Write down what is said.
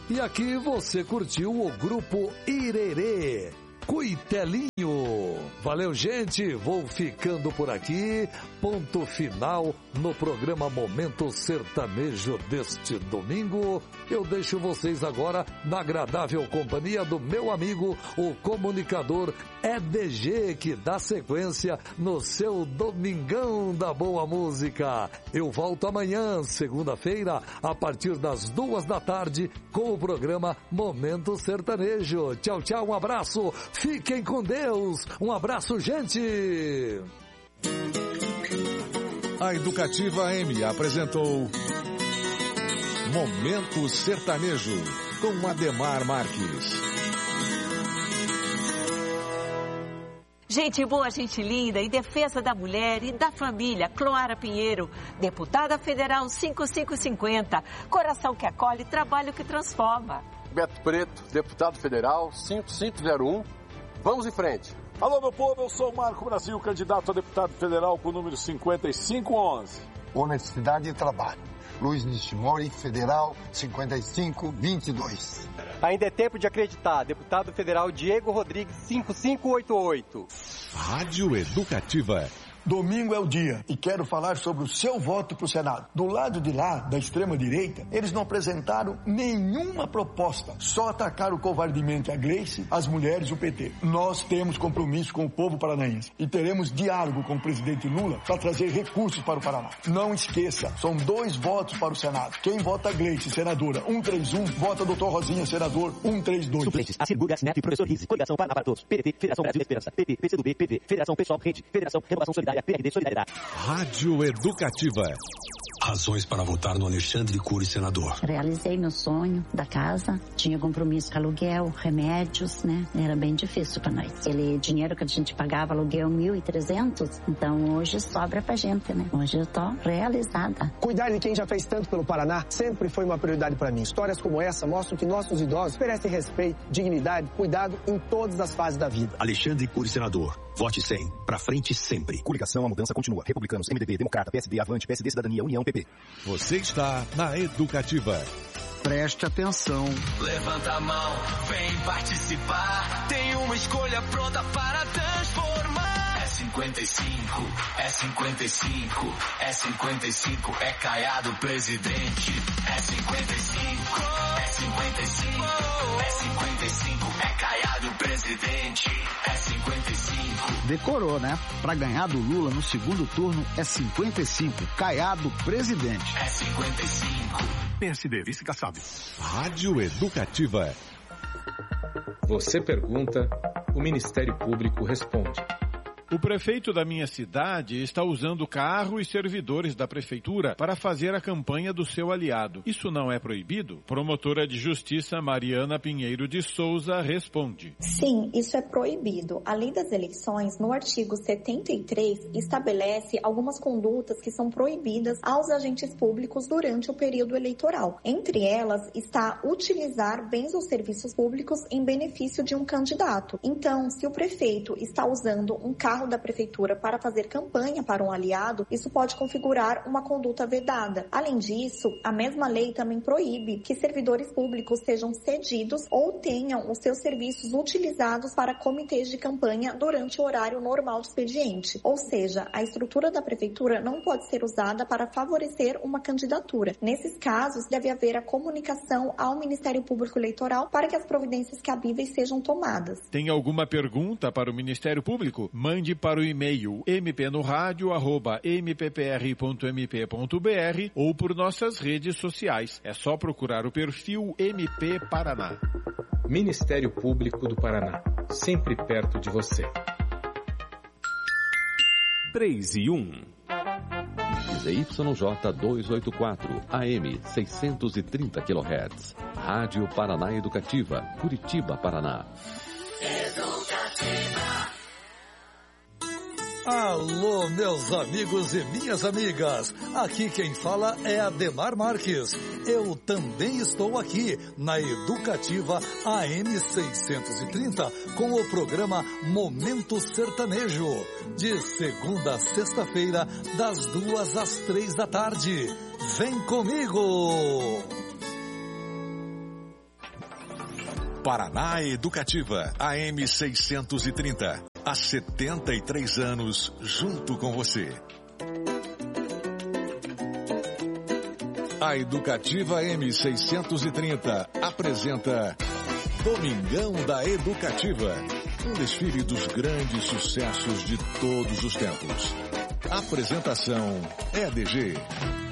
E aqui você curtiu o grupo Irerê, Cuitelinho. Valeu, gente, vou ficando por aqui. Ponto final no programa Momento Sertanejo deste domingo. Eu deixo vocês agora na agradável companhia do meu amigo, o comunicador EDG, que dá sequência no seu Domingão da Boa Música. Eu volto amanhã, segunda-feira, a partir das 14h, com o programa Momento Sertanejo. Tchau, tchau, um abraço. Fiquem com Deus. Um abraço, gente. A Educativa M apresentou Momento Sertanejo com Ademar Marques. Gente boa, gente linda, em defesa da mulher e da família, Cloara Pinheiro, deputada federal 5550, coração que acolhe, trabalho que transforma. Beto Preto, deputado federal 5501, vamos em frente. Alô, meu povo, eu sou o Marco Brasil, candidato a deputado federal com o número 5511. Honestidade e trabalho. Luiz Nishimori, federal 5522. Ainda é tempo de acreditar. Deputado federal Diego Rodrigues 5588. Rádio Educativa. Domingo é o dia e quero falar sobre o seu voto para o Senado. Do lado de lá, da extrema-direita, eles não apresentaram nenhuma proposta. Só atacaram covardemente a Gleice, as mulheres e o PT. Nós temos compromisso com o povo paranaense e teremos diálogo com o presidente Lula para trazer recursos para o Paraná. Não esqueça, são 2 votos para o Senado. Quem vota Gleice, senadora 131, vota Dr. Rosinha, senador 132. Suplentes, Assir Burgas, Neto e Professor Rizzi, Coligação Paraná para Todos, PDT, Federação Brasil da Esperança, PP, PCdoB, PV, Federação Pessoal, Rede, Federação Renovação Solidária, PRD, Solidariedade. Rádio Educativa. Razões para votar no Alexandre Cury, senador. Realizei meu sonho da casa, tinha compromisso com aluguel, remédios, né? Era bem difícil para nós. Aquele dinheiro que a gente pagava, aluguel 1.300, então hoje sobra pra gente, né? Hoje eu tô realizada. Cuidar de quem já fez tanto pelo Paraná sempre foi uma prioridade para mim. Histórias como essa mostram que nossos idosos merecem respeito, dignidade, cuidado em todas as fases da vida. Alexandre Cury, senador. Vote 100. Pra frente sempre. Coligação, a mudança continua. Republicanos, MDB, Democrata, PSD, Avante, PSD, Cidadania, União, PP. Você está na Educativa. Preste atenção. Levanta a mão, vem participar. Tem uma escolha pronta para transformar. É 55, é 55, é 55, é Caiado presidente. É 55, é 55, é 55, é Caiado presidente. É 55. Decorou, né? Pra ganhar do Lula no segundo turno é 55. Caiado presidente. É 55. PSD, vice Kassab. Rádio Educativa. Você pergunta, o Ministério Público responde. O prefeito da minha cidade está usando carro e servidores da prefeitura para fazer a campanha do seu aliado. Isso não é proibido? Promotora de Justiça Mariana Pinheiro de Souza responde. Sim, isso é proibido. A Lei das Eleições, no artigo 73, estabelece algumas condutas que são proibidas aos agentes públicos durante o período eleitoral. Entre elas está utilizar bens ou serviços públicos em benefício de um candidato. Então, se o prefeito está usando um carro da prefeitura para fazer campanha para um aliado, isso pode configurar uma conduta vedada. Além disso, a mesma lei também proíbe que servidores públicos sejam cedidos ou tenham os seus serviços utilizados para comitês de campanha durante o horário normal de expediente. Ou seja, a estrutura da prefeitura não pode ser usada para favorecer uma candidatura. Nesses casos, deve haver a comunicação ao Ministério Público Eleitoral para que as providências cabíveis sejam tomadas. Tem alguma pergunta para o Ministério Público? Mande para o e-mail mpnoradio@mppr.mp.br ou por nossas redes sociais. É só procurar o perfil MP Paraná. Ministério Público do Paraná, sempre perto de você. 3 e 1. ZYJ 284, AM 630 kHz. Rádio Paraná Educativa, Curitiba, Paraná. Educativa. Alô, meus amigos e minhas amigas, aqui quem fala é Ademar Marques. Eu também estou aqui na Educativa AM 630 com o programa Momento Sertanejo, de segunda a sexta-feira, das 2 às 3 da tarde. Vem comigo! Paraná Educativa, AM 630. Há 73 anos, junto com você. A Educativa M630 apresenta Domingão da Educativa, um desfile dos grandes sucessos de todos os tempos. Apresentação EDG.